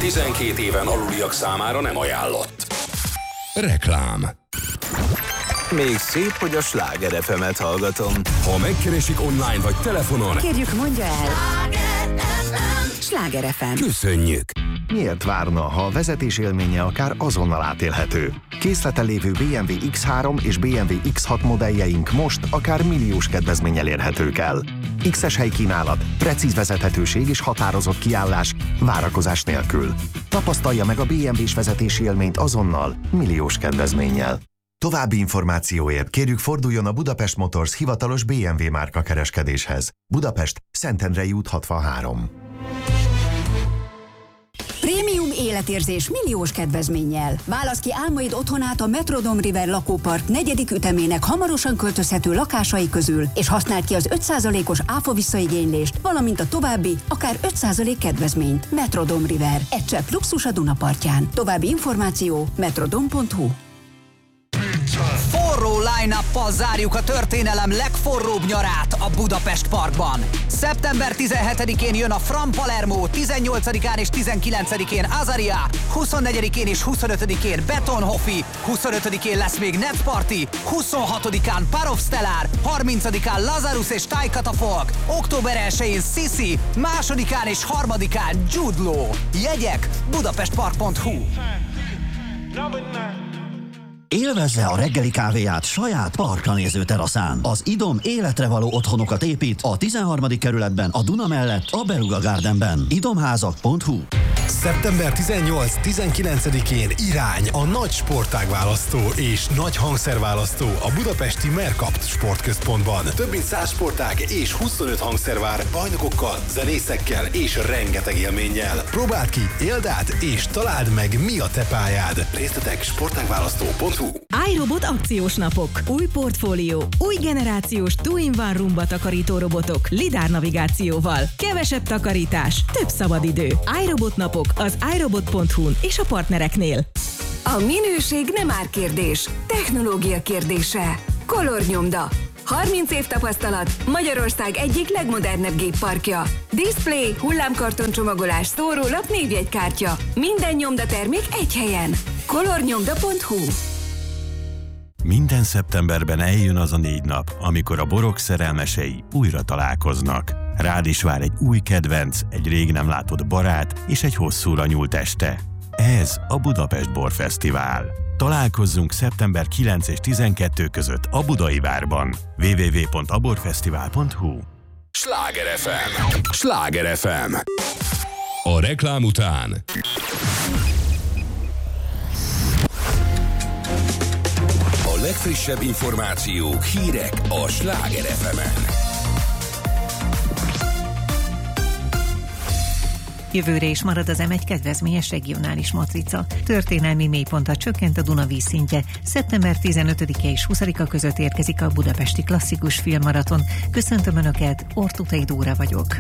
12 éven aluliak számára nem ajánlott. Reklám. Még szép, hogy a Sláger FM-et hallgatom. Ha megkeresik online vagy telefonon, kérjük, mondja el. Sláger FM. Köszönjük. Miért várna, ha a vezetés élménye akár azonnal átélhető? Készleten lévő BMW X3 és BMW X6 modelljeink most akár milliós kedvezménnyel érhetők el. X-es helykínálat, precíz vezethetőség és határozott kiállás, várakozás nélkül. Tapasztalja meg a BMW-s vezetési élményt azonnal, milliós kedvezménnyel. További információért kérjük, forduljon a Budapest Motors hivatalos BMW márka kereskedéshez. Budapest, Szentendrei út 63. Prémium életérzés milliós kedvezménnyel. Válasz ki álmaid otthonát a Metrodome River lakópark 4. ütemének hamarosan költözhető lakásai közül, és használd ki az 5%-os áfa visszaigénylést, valamint a további, akár 5% kedvezményt. Metrodome River. Egy csepp luxus a Dunapartján. További információ metrodome.hu. Forró line-uppal zárjuk a történelem legforróbb nyarát a Budapest Parkban. Szeptember 17-én jön a Fram Palermo, 18-án és 19-én Azaria, 24-én és 25-én Betonhoffi, 25-én lesz még Net Party, 26-án Parov Stellar, 30-án Lazarus és Thai Catafolk, október 1-én Sissi, 2-án és 3-án Jude Law. Jegyek budapestpark.hu. Élvezze a reggeli kávéját saját parkra néző teraszán. Az IDOM életre való otthonokat épít a 13. kerületben, a Duna mellett, a Beluga Gardenben. idomházak.hu. Szeptember 18-19-én irány a nagy sportágválasztó és nagy hangszerválasztó a budapesti Mercapt sportközpontban. Több mint 100 sportág és 25 hangszer vár bajnokokkal, zenészekkel és rengeteg élménnyel. Próbáld ki, éld át és találd meg, mi a te pályád. Részletek sportágválasztó.hu. iRobot akciós napok. Új portfólió. Új generációs two-in-one rumba takarító robotok. Lidar navigációval. Kevesebb takarítás. Több szabadidő. iRobot napok az iRobot.hu-n és a partnereknél. A minőség nem árkérdés, technológia kérdése. Color Nyomda. 30 év tapasztalat, Magyarország egyik legmodernebb gépparkja. Display, hullámkarton csomagolás, szórólap, névjegykártya. Minden nyomdatermék egy helyen. colornyomda.hu. Minden szeptemberben eljön az a 4 nap, amikor a borok szerelmesei újra találkoznak. Rád is vár egy új kedvenc, egy rég nem látott barát és egy hosszúra nyúlt este. Ez a Budapest Borfesztivál. Találkozzunk szeptember 9 és 12 között a Budai Várban. www.aborfesztivál.hu. Sláger FM. Sláger FM. A reklám után a legfrissebb információk, hírek a Sláger FM-en. Jövőre is marad az M1 kedvezményes regionális matrica. Történelmi mélypontra csökkent a Duna vízszintje. Szeptember 15-e és 20-a között érkezik a budapesti klasszikus filmmaraton. Köszöntöm Önöket, Ortutai Dóra vagyok.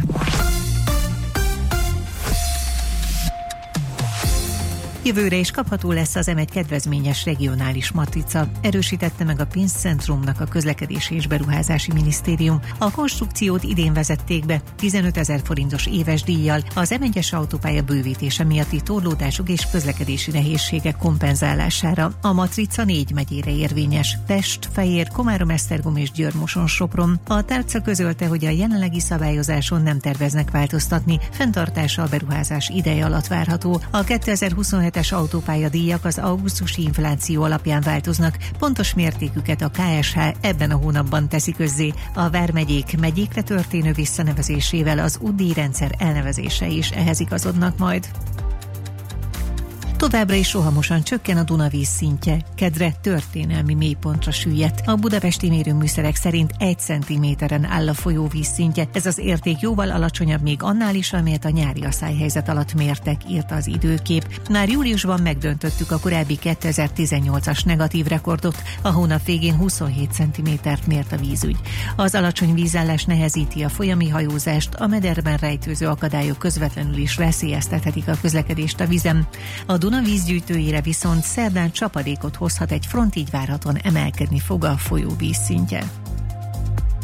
Jövőre is kapható lesz az M1 kedvezményes regionális matrica, erősítette meg a pénzcentrumnak a Közlekedési és Beruházási Minisztérium. A konstrukciót idén vezették be 15 000 forintos éves díjjal az M1-es autópálya bővítése miatti torlódások és közlekedési nehézségek kompenzálására. A matrica 4 megyére érvényes: Pest, Fejér, Komárom-Esztergom és Győr-Moson-Sopron. A tárca közölte, hogy a jelenlegi szabályozáson nem terveznek változtatni, fenntartása a beruházás ideje alatt várható. A 2027-es autópályadíjak az augusztusi infláció alapján változnak, pontos mértéküket a KSH ebben a hónapban teszi közzé. A vármegyék megyékre történő visszanevezésével az UDI-rendszer elnevezése is ehhez igazodnak majd. Továbbra is rohamosan csökken a Duna vízszintje. Kedre történelmi mélypontra süllyedt. A budapesti mérőműszerek szerint 1 cm-en áll a folyó vízszintje. Ez az érték jóval alacsonyabb még annál is, amelyet a nyári asszályhelyzet alatt mértek, írta az Időkép. Már júliusban megdöntöttük a korábbi 2018-as negatív rekordot. A hónap végén 27 cm-t mért a vízügy. Az alacsony vízállás nehezíti a folyami hajózást, a mederben rejtőző akadályok közvetlenül is veszélyeztethetik a közlekedést a vízen. A Duna vízgyűjtőjére viszont szerdán csapadékot hozhat egy front, így várhatóan emelkedni fog a folyó vízszintje.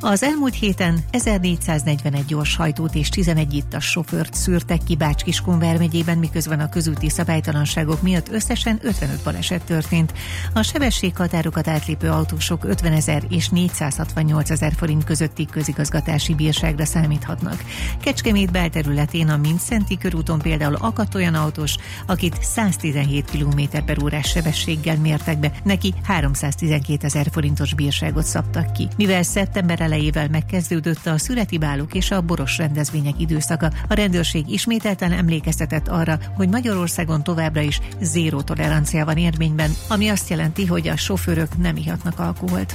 Az elmúlt héten 1441 gyorshajtót és 11 ittas sofőrt szűrtek ki Bács-Kiskun vármegyében, miközben a közúti szabálytalanságok miatt összesen 55 baleset történt. A sebességhatárokat átlépő autósok 50 000 és 468 000 forint közötti közigazgatási bírságra számíthatnak. Kecskemét belterületén a Mindszenty körúton például akadt olyan autós, akit 117 km/h sebességgel mértek be, neki 312 000 forintos bírságot szabtak ki. Mivel szeptember elejével megkezdődött a szüreti bálok és a boros rendezvények időszaka, a rendőrség ismételten emlékeztetett arra, hogy Magyarországon továbbra is zéró tolerancia van érvényben, ami azt jelenti, hogy a sofőrök nem ihatnak alkoholt.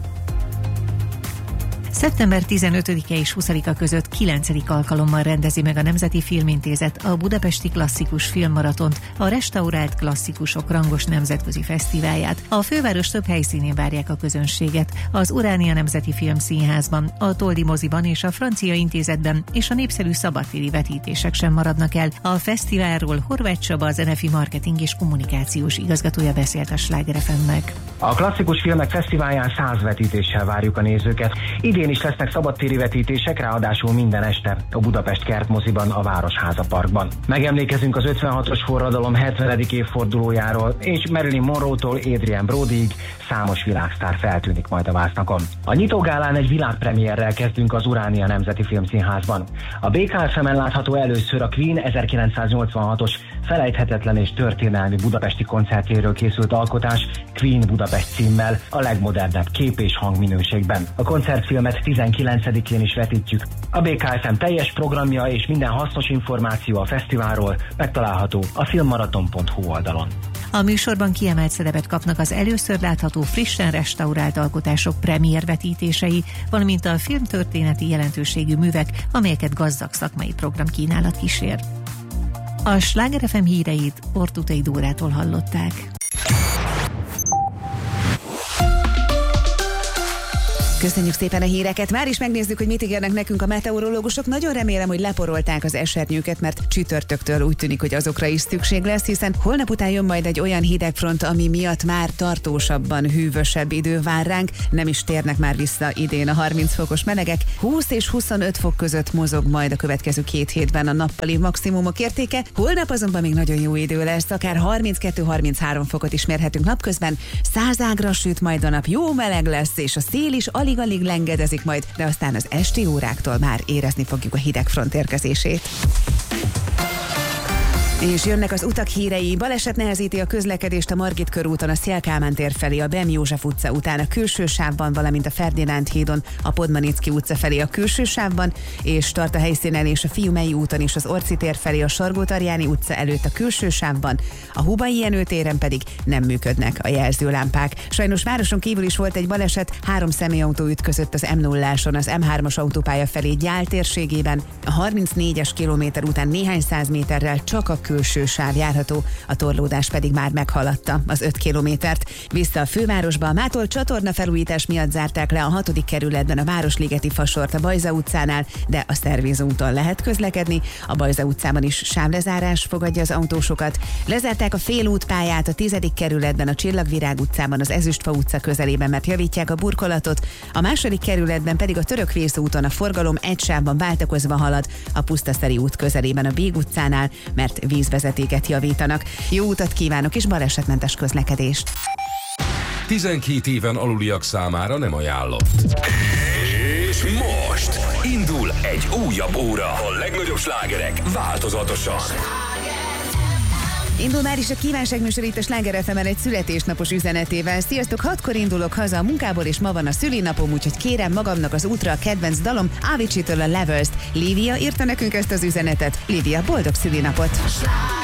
Szeptember 15-e és 20-a között 9. alkalommal rendezi meg a Nemzeti Filmintézet a Budapesti Klasszikus Filmmaratont, a Restaurált Klasszikusok rangos nemzetközi fesztiválját. A főváros több helyszínén várják a közönséget, az Uránia Nemzeti Filmszínházban, a Toldi moziban és a Francia Intézetben, és a népszerű szabadtéri vetítések sem maradnak el. A fesztiválról Horváth Csaba, az NFI marketing és kommunikációs igazgatója beszélt a Sláger FM-nek. A Klasszikus Filmek Fesztiválján 100 vetítéssel várjuk a nézőket. Idén is lesznek szabadtéri vetítések, ráadásul minden este a Budapest Kertmoziban, a Városháza Parkban. Megemlékezünk az 56-os forradalom 70. évfordulójáról, és Marilyn Monroe-tól Adrien Brodyig számos világsztár feltűnik majd a vásznakon. A nyitógálán egy világpremierrel kezdünk az Uránia Nemzeti Filmszínházban. A BKFM-en látható először a Queen 1986-os felejthetetlen és történelmi budapesti koncertjéről készült alkotás Queen Budapest címmel, a legmodernebb kép- és hangminőségben. A koncertfilmet 19-én is vetítjük. A BKFM teljes programja és minden hasznos információ a fesztiválról megtalálható a filmmaraton.hu oldalon. A műsorban kiemelt szerepet kapnak az először látható frissen restaurált alkotások premiervetítései, valamint a filmtörténeti jelentőségű művek, amelyeket gazdag szakmai programkínálat kísér. A Sláger FM híreit Ortutai Dórától hallották. Köszönjük szépen a híreket. Már is megnézzük, hogy mit ígérnek nekünk a meteorológusok. Nagyon remélem, hogy leporolták az esernyőket, mert csütörtöktől úgy tűnik, hogy azokra is szükség lesz, hiszen holnap után jön majd egy olyan hidegfront, ami miatt már tartósabban hűvösebb idő vár ránk. Nem is térnek már vissza idén a 30 fokos melegek. 20 és 25 fok között mozog majd a következő 2 hétben a nappali maximumok értéke. Holnap azonban még nagyon jó idő lesz, akár 32-33 fokot is mérhetünk napközben. 100 ágra süt majd a nap, jó meleg lesz, és a szél is alig lengedezik majd, de aztán az esti óráktól már érezni fogjuk a hidegfront érkezését. És jönnek az utak hírei. Baleset nehezíti a közlekedést a Margit körúton, a Széll Kálmán tér felé, a Bem József utca után a külső sávban, valamint a Ferdinánd hídon, a Podmanicki utca felé a külső sávban, és tart a helyszínen és a Fiumei úton is az Orci tér felé, a Sargó-Tarjáni utca előtt a külső sávban, a Hubai Jenő téren pedig nem működnek a jelzőlámpák. Sajnos városon kívül is volt egy baleset, 3 személyautó ütközött az M0-áson, az M3-as autópálya felé Gyál térségében, a 34-es kilométer után néhány száz méterrel csak a külső sáv járható, a torlódás pedig már meghaladta az 5 kilométert. Vissza a fővárosba, mától csatorna felújítás miatt zárták le a 6. kerületben a Városligeti fasort a Bajza utcánál, de a Szervéz úton lehet közlekedni. A Bajza utcában is sávlezárás fogadja az autósokat. Lezárták a félútpályát a 10. kerületben, a Csillagvirág utcában, az Ezüstfa utca közelében, mert javítják a burkolatot. A 2. kerületben pedig a Törökvész úton a forgalom egy sávban váltakozva halad, a Pusztaszeri út közelében a Bég utcánál, mert vízvezetéket javítanak. Jó utat kívánok és balesetmentes közlekedést! 12 éven aluliak számára nem ajánlott. És most indul egy újabb óra. A legnagyobb slágerek változatosan. Indul már is a kívánságműsor itt a Sláger FM-en egy születésnapos üzenetével. Sziasztok, 6-kor indulok haza a munkából, és ma van a szülinapom, úgyhogy kérem magamnak az útra a kedvenc dalom Avicii-től a Levels-t. Lívia írta nekünk ezt az üzenetet. Lívia, boldog szülinapot!